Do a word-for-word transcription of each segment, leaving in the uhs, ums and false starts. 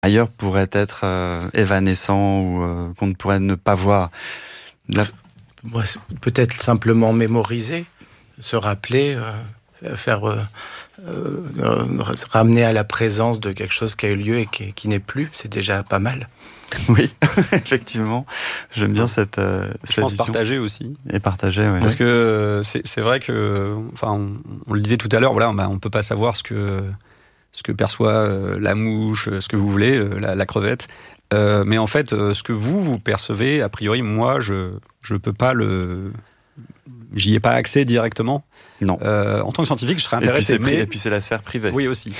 ailleurs pourrait être euh, évanescent ou euh, qu'on ne pourrait ne pas voir. La... Moi, peut-être simplement mémoriser, se rappeler, euh, faire euh, euh, ramener à la présence de quelque chose qui a eu lieu et qui, qui n'est plus, c'est déjà pas mal. Oui, effectivement, j'aime bien cette. Euh, Je cette pense vision. partager aussi. Et partager, oui. Parce que c'est, c'est vrai que, enfin, on, on le disait tout à l'heure, voilà, bah, on peut pas savoir ce que ce que perçoit euh, la mouche, ce que vous voulez, la, la crevette. Euh, mais en fait, euh, ce que vous vous percevez, a priori, moi, je je peux pas le, j'y ai pas accès directement. Non. Euh, en tant que scientifique, je serais intéressé. Et puis c'est, mais... et puis c'est la sphère privée. Oui aussi.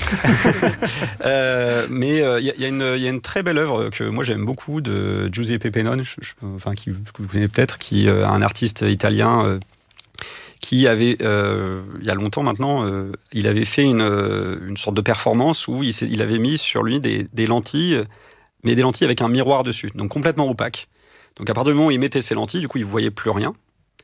euh, mais il euh, y, y, y a une très belle œuvre que moi j'aime beaucoup de Giuseppe Pennone, je, je, enfin qui que vous connaissez peut-être, qui est euh, un artiste italien. Euh, qui avait, euh, il y a longtemps maintenant, euh, il avait fait une, euh, une sorte de performance où il, il avait mis sur lui des, des lentilles, mais des lentilles avec un miroir dessus, donc complètement opaque. Donc à partir du moment où il mettait ses lentilles, du coup il ne voyait plus rien.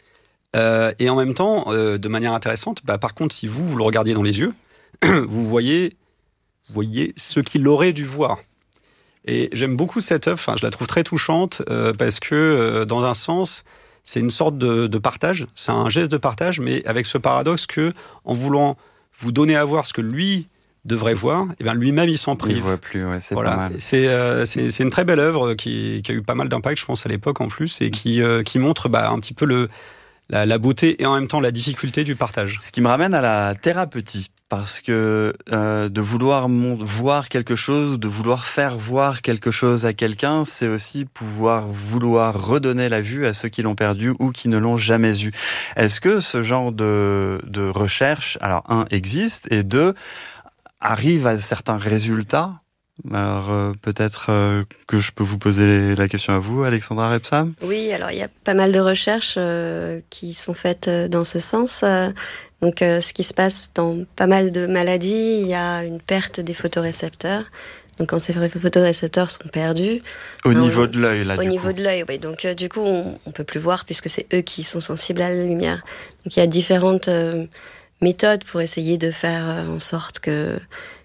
Euh, et en même temps, euh, de manière intéressante, bah, par contre, si vous, vous le regardiez dans les yeux, vous voyez, vous voyez ce qu'il aurait dû voir. Et j'aime beaucoup cette œuvre, enfin, je la trouve très touchante, euh, parce que, euh, dans un sens, c'est une sorte de, de partage, c'est un geste de partage, mais avec ce paradoxe que, en voulant vous donner à voir ce que lui devrait voir, et bien lui-même il s'en prive. Il ne voit plus, ouais, c'est voilà. pas mal. C'est, euh, c'est, c'est une très belle œuvre qui, qui a eu pas mal d'impact, je pense, à l'époque en plus, et qui, euh, qui montre bah, un petit peu le, la, la beauté et en même temps la difficulté du partage. Ce qui me ramène à la thérapeutie. Parce que euh, de vouloir mon- voir quelque chose, de vouloir faire voir quelque chose à quelqu'un, c'est aussi pouvoir vouloir redonner la vue à ceux qui l'ont perdu ou qui ne l'ont jamais eu. Est-ce que ce genre de, de recherche, alors un, existe, et deux, arrive à certains résultats? Alors euh, peut-être euh, que je peux vous poser la question à vous, Alexandra Rebsam. Oui, alors il y a pas mal de recherches euh, qui sont faites euh, dans ce sens. Euh, donc euh, ce qui se passe dans pas mal de maladies, il y a une perte des photorécepteurs. Donc quand ces photorécepteurs sont perdus... Au ben, niveau on, de l'œil, là, Au du niveau coup. de l'œil, oui. Donc euh, du coup, on, on peut plus voir puisque c'est eux qui sont sensibles à la lumière. Donc il y a différentes euh, méthodes pour essayer de faire euh, en sorte que...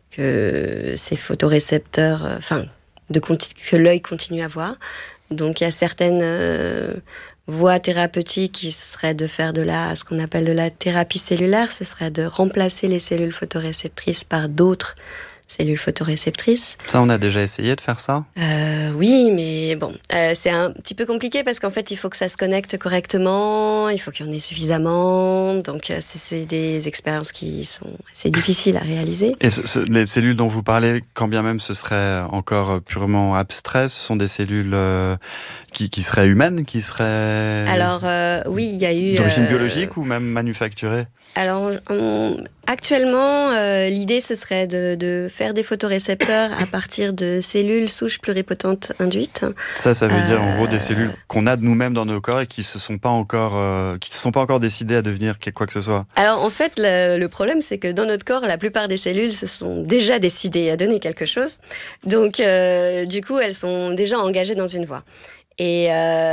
que ces photorécepteurs, enfin, euh, de conti- que l'œil continue à voir. Donc, il y a certaines euh, voies thérapeutiques qui seraient de faire de la, ce qu'on appelle de la thérapie cellulaire. Ce serait de remplacer les cellules photoréceptrices par d'autres cellules photoréceptrices. Ça, on a déjà essayé de faire ça ? Euh, oui, mais bon, euh, c'est un petit peu compliqué parce qu'en fait, il faut que ça se connecte correctement, il faut qu'il y en ait suffisamment. Donc, euh, c'est, c'est des expériences qui sont assez difficiles à réaliser. Et ce, ce, les cellules dont vous parlez, quand bien même ce serait encore purement abstrait, ce sont des cellules euh, qui, qui seraient humaines, qui seraient... Alors, euh, oui, il y a eu... D'origine euh, biologique ou même manufacturée ? Alors, on, actuellement, euh, l'idée, ce serait de, de faire des photorécepteurs à partir de cellules souches pluripotentes induites. Ça, ça veut euh, dire en gros des cellules qu'on a de nous-mêmes dans nos corps et qui se sont pas encore, euh, qui se sont pas encore décidées à devenir quoi que ce soit. Alors, en fait, le, le problème, c'est que dans notre corps, la plupart des cellules se sont déjà décidées à donner quelque chose. Donc, euh, du coup, elles sont déjà engagées dans une voie. Et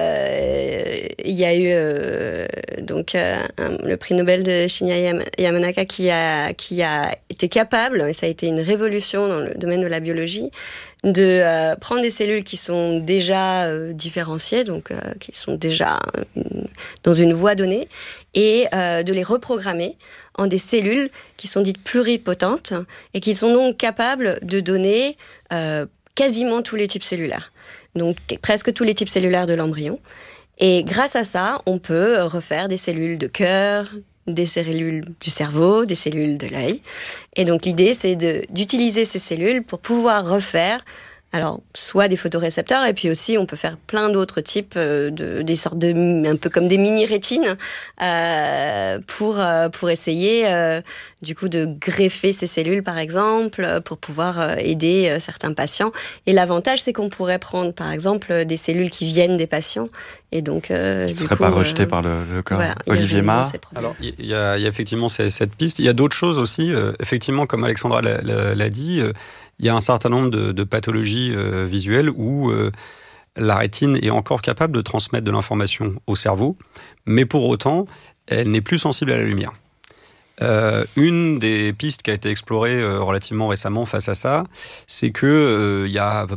euh, il y a eu euh, donc euh, un, le prix Nobel de Shinya Yamanaka qui a qui a été capable, et ça a été une révolution dans le domaine de la biologie, de euh, prendre des cellules qui sont déjà euh, différenciées, donc euh, qui sont déjà euh, dans une voie donnée, et euh, de les reprogrammer en des cellules qui sont dites pluripotentes et qui sont donc capables de donner euh, quasiment tous les types cellulaires. Donc presque tous les types cellulaires de l'embryon. Et grâce à ça, on peut refaire des cellules de cœur, des cellules du cerveau, des cellules de l'œil. Et donc l'idée, c'est de, d'utiliser ces cellules pour pouvoir refaire, alors soit des photorécepteurs, et puis aussi on peut faire plein d'autres types, euh, de, des sortes de, un peu comme des mini-rétines, euh, pour, euh, pour essayer euh, du coup de greffer ces cellules par exemple, pour pouvoir euh, aider euh, certains patients. Et l'avantage, c'est qu'on pourrait prendre par exemple des cellules qui viennent des patients, et donc euh, Ce ne du serait coup, pas rejeté euh, par le, le corps. Voilà, Olivier Marr. Alors, il y, y, a effectivement cette piste. Il y a d'autres choses aussi. Euh, effectivement, comme Alexandra l'a, l'a, l'a dit, euh, il y a un certain nombre de, de pathologies euh, visuelles où euh, la rétine est encore capable de transmettre de l'information au cerveau, mais pour autant, elle n'est plus sensible à la lumière. Euh, une des pistes qui a été explorée euh, relativement récemment face à ça, c'est que euh, il y a